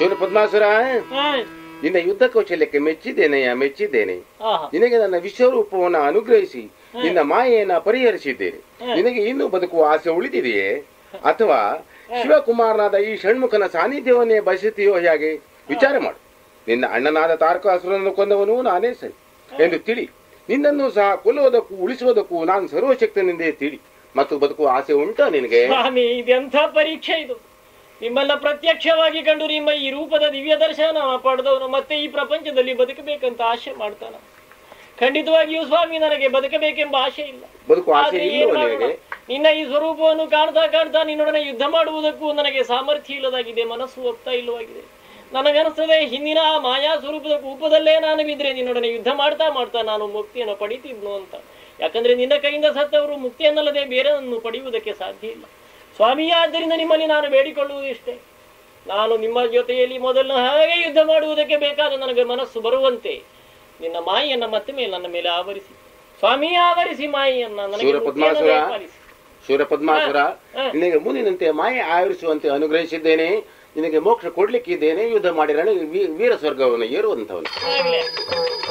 ಶೂರ ಪದ್ಮಾಸುರ, ನಿನ್ನ ಯುದ್ಧ ಕೌಶಲ್ಯಕ್ಕೆ ಮೆಚ್ಚಿದ್ದೇನೆ. ನಿನಗೆ ನನ್ನ ವಿಶ್ವರೂಪವನ್ನು ಅನುಗ್ರಹಿಸಿ ನಿನ್ನ ಮಾಯೆಯನ್ನ ಪರಿಹರಿಸಿದ್ದೇನೆ. ನಿನಗೆ ಇನ್ನೂ ಬದುಕುವ ಆಸೆ ಉಳಿದಿದೆಯೇ, ಅಥವಾ ಶಿವಕುಮಾರನಾದ ಈ ಷಣ್ಮುಖನ ಸಾನ್ನಿಧ್ಯವನ್ನೇ ಬಯಸುತ್ತೀಯೋ? ಹೇಗೆ ವಿಚಾರ ಮಾಡು. ನಿನ್ನ ಅಣ್ಣನಾದ ತಾರಕಾಸುರನನ್ನು ಕೊಂದವನು ನಾನೇ ಸರಿ ಎಂದು ತಿಳಿ. ನಿನ್ನನ್ನು ಸಹ ಕೊಲ್ಲುವುದಕ್ಕೂ ಉಳಿಸುವುದಕ್ಕೂ ನಾನು ಸರ್ವಶಕ್ತನೆಂದೇ ತಿಳಿ. ಮತ್ತು ಬದುಕುವ ಆಸೆ ಉಂಟಾ ನಿನಗೆ? ಸ್ವಾಮಿ, ಇದೆಂಥ ಪರೀಕ್ಷೆ ಇದು! ನಿಮ್ಮನ್ನ ಪ್ರತ್ಯಕ್ಷವಾಗಿ ಕಂಡು ನಿಮ್ಮ ಈ ರೂಪದ ದಿವ್ಯ ದರ್ಶನ ಪಡೆದವನು ಮತ್ತೆ ಈ ಪ್ರಪಂಚದಲ್ಲಿ ಬದುಕಬೇಕಂತ ಆಸೆ ಮಾಡ್ತಾನ. ಖಂಡಿತವಾಗಿಯೂ ಸ್ವಾಮಿ, ನನಗೆ ಬದುಕಬೇಕೆಂಬ ಆಸೆ ಇಲ್ಲ. ನಿನ್ನ ಈ ಸ್ವರೂಪವನ್ನು ಕಾಣ್ತಾ ಕಾಣ್ತಾ ನಿನ್ನೊಡನೆ ಯುದ್ಧ ಮಾಡುವುದಕ್ಕೂ ನನಗೆ ಸಾಮರ್ಥ್ಯ ಇಲ್ಲದಾಗಿದೆ, ಮನಸ್ಸು ಒಪ್ತಾ ಇಲ್ಲವಾಗಿದೆ. ನನಗನಿಸ್ತದೆ, ಹಿಂದಿನ ಆ ಮಾಯಾ ಸ್ವರೂಪದ ಕೂಪದಲ್ಲೇ ನಾನು ಬಿದ್ರೆ ನಿನ್ನೊಡನೆ ಯುದ್ಧ ಮಾಡ್ತಾ ಮಾಡ್ತಾ ನಾನು ಮುಕ್ತಿಯನ್ನು ಪಡಿತಿದ್ನು ಅಂತ. ಯಾಕಂದ್ರೆ ನಿನ್ನ ಕೈಯಿಂದ ಸತ್ತವರು ಮುಕ್ತಿಯನ್ನಲ್ಲದೆ ಬೇರೆಯನ್ನು ಪಡೆಯುವುದಕ್ಕೆ ಸಾಧ್ಯ ಇಲ್ಲ ಸ್ವಾಮಿ. ಆದ್ದರಿಂದ ನಿಮ್ಮಲ್ಲಿ ನಾನು ಬೇಡಿಕೊಳ್ಳುವುದಿಷ್ಟೇ, ನಾನು ನಿಮ್ಮ ಜೊತೆಯಲ್ಲಿ ಮೊದಲು ಹಾಗೆ ಯುದ್ಧ ಮಾಡುವುದಕ್ಕೆ ಬೇಕಾದ ನನಗೆ ಮನಸ್ಸು ಬರುವಂತೆ ನಿನ್ನ ಮಾಯಿಯನ್ನ ಮತ್ತೆ ಮೇಲೆ ನನ್ನ ಮೇಲೆ ಆವರಿಸಿ ಸ್ವಾಮಿ, ಆವರಿಸಿ ಮಾಯಿಯನ್ನ. ಶೂರ ಪದ್ಮಾಸುರ, ನಿನಗೆ ಮುಂದಿನಂತೆ ಮಾಯೆ ಆವರಿಸುವಂತೆ ಅನುಗ್ರಹಿಸಿದ್ದೇನೆ. ನಿನಗೆ ಮೋಕ್ಷ ಕೊಡ್ಲಿಕ್ಕಿದ್ದೇನೆ. ಯುದ್ಧ ಮಾಡಿ ವೀರ ಸ್ವರ್ಗವನ್ನು ಏರುವಂತವನು.